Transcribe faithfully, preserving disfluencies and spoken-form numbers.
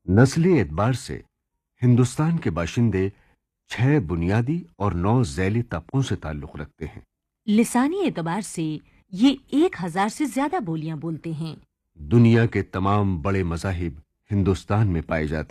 नस्ली एतबार से हिंदुस्तान के बाशिंदे छह बुनियादी और नौ ज़ैली तबकों से ताल्लुक़ रखते हैं। लिसानी एतबार से ये एक हजार से ज्यादा बोलियां बोलते हैं। दुनिया के तमाम बड़े मज़ाहिब हिंदुस्तान में पाए जाते हैं।